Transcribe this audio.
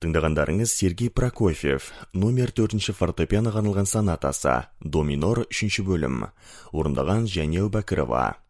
Тыңдағандарыңыз Сергей Прокофьев, номер 4-ші фортепианоға арналған сонатасы, до минор 3-ші бөлім. Орындаған Жәния Әубәкірова.